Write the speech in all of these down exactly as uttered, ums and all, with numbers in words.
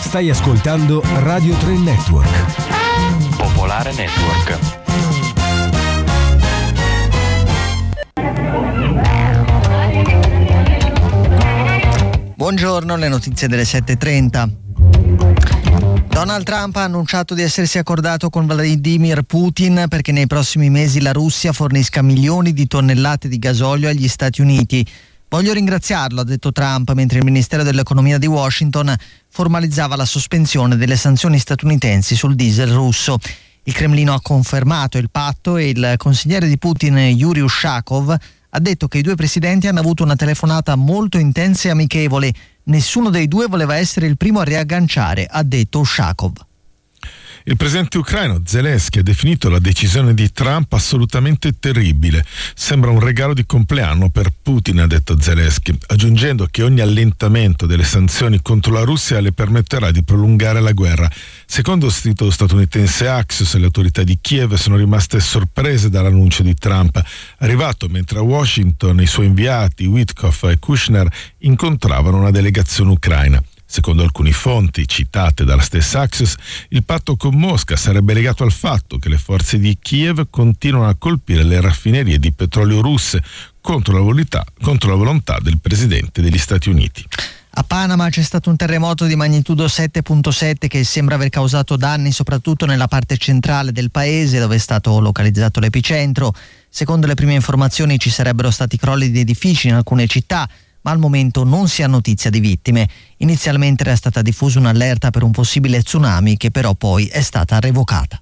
Stai ascoltando Radio tre Network. Popolare Network. Buongiorno, le notizie delle sette e trenta. Donald Trump ha annunciato di essersi accordato con Vladimir Putin perché nei prossimi mesi la Russia fornisca milioni di tonnellate di gasolio agli Stati Uniti. Voglio ringraziarlo, ha detto Trump, mentre il Ministero dell'Economia di Washington formalizzava la sospensione delle sanzioni statunitensi sul diesel russo. Il Cremlino ha confermato il patto e il consigliere di Putin, Yuri Ushakov, ha detto che i due presidenti hanno avuto una telefonata molto intensa e amichevole. Nessuno dei due voleva essere il primo a riagganciare, ha detto Ushakov. Il presidente ucraino Zelensky ha definito la decisione di Trump assolutamente terribile. Sembra un regalo di compleanno per Putin, ha detto Zelensky, aggiungendo che ogni allentamento delle sanzioni contro la Russia le permetterà di prolungare la guerra. Secondo il sito statunitense Axios, le autorità di Kiev sono rimaste sorprese dall'annuncio di Trump, arrivato mentre a Washington i suoi inviati Witkoff e Kushner incontravano una delegazione ucraina. Secondo alcune fonti citate dalla stessa Axios, il patto con Mosca sarebbe legato al fatto che le forze di Kiev continuano a colpire le raffinerie di petrolio russe contro la volontà, contro la volontà del presidente degli Stati Uniti. A Panama c'è stato un terremoto di magnitudo sette virgola sette che sembra aver causato danni soprattutto nella parte centrale del paese, dove è stato localizzato l'epicentro. Secondo le prime informazioni ci sarebbero stati crolli di edifici in alcune città, ma al momento non si ha notizia di vittime. Inizialmente era stata diffusa un'allerta per un possibile tsunami che però poi è stata revocata.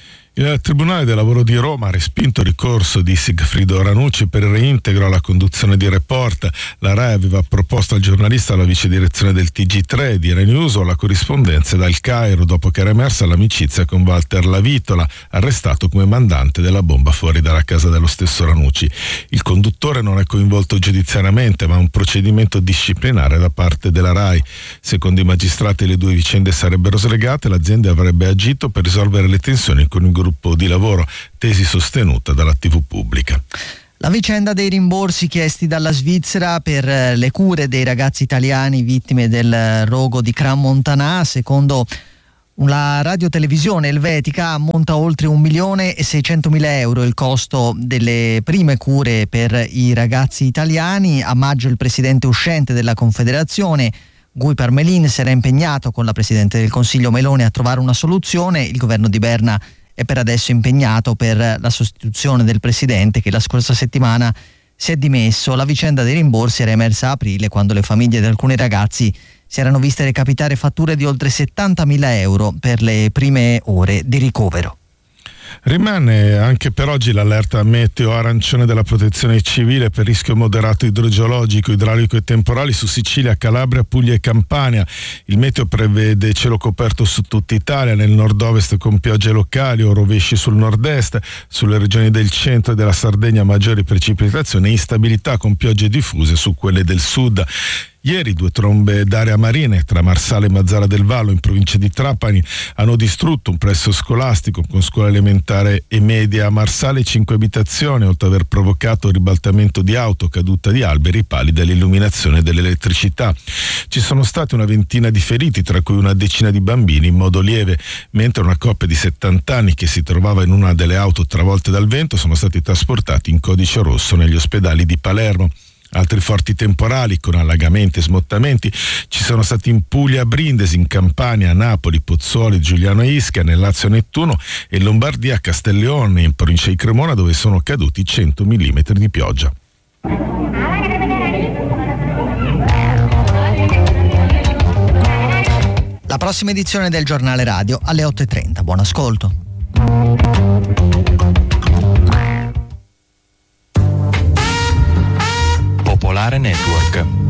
Il Tribunale del Lavoro di Roma ha respinto il ricorso di Sigfrido Ranucci per il reintegro alla conduzione di Report. La RAI aveva proposto al giornalista la vice direzione del T G tre di Rai News o la corrispondenza dal Cairo dopo che era emersa l'amicizia con Walter Lavitola, arrestato come mandante della bomba fuori dalla casa dello stesso Ranucci. Il conduttore non è coinvolto giudiziariamente, ma un procedimento disciplinare da parte della RAI. Secondo i magistrati le due vicende sarebbero slegate, l'azienda avrebbe agito per risolvere le tensioni con il gruppo di lavoro, tesi sostenuta dalla tivù pubblica. La vicenda dei rimborsi chiesti dalla Svizzera per le cure dei ragazzi italiani vittime del rogo di Crans-Montana, secondo la radiotelevisione elvetica, ammonta a oltre un milione e seicentomila euro il costo delle prime cure per i ragazzi italiani. A maggio il presidente uscente della Confederazione, Guy Parmelin, si era impegnato con la Presidente del Consiglio Meloni a trovare una soluzione. Il governo di Berna è per adesso impegnato per la sostituzione del presidente che la scorsa settimana si è dimesso. La vicenda dei rimborsi era emersa a aprile, quando le famiglie di alcuni ragazzi si erano viste recapitare fatture di oltre settantamila euro per le prime ore di ricovero. Rimane anche per oggi l'allerta meteo arancione della protezione civile per rischio moderato idrogeologico, idraulico e temporali su Sicilia, Calabria, Puglia e Campania. Il meteo prevede cielo coperto su tutta Italia, nel nord-ovest con piogge locali o rovesci sul nord-est, sulle regioni del centro e della Sardegna maggiori precipitazioni e instabilità con piogge diffuse su quelle del sud. Ieri due trombe d'aria marine tra Marsala e Mazzara del Vallo in provincia di Trapani hanno distrutto un plesso scolastico con scuola elementare e media a Marsala e cinque abitazioni, oltre ad aver provocato ribaltamento di auto, caduta di alberi, pali dell'illuminazione e dell'elettricità. Ci sono stati una ventina di feriti, tra cui una decina di bambini in modo lieve, mentre una coppia di settanta anni che si trovava in una delle auto travolte dal vento sono stati trasportati in codice rosso negli ospedali di Palermo. Altri forti temporali con allagamenti e smottamenti ci sono stati in Puglia, Brindisi, in Campania, Napoli, Pozzuoli, Giuliano e Ischia, nel Lazio Nettuno e in Lombardia, Castelleone, in provincia di Cremona, dove sono caduti cento millimetri di pioggia. La prossima edizione del giornale radio alle otto e trenta. Buon ascolto. Popolare Network.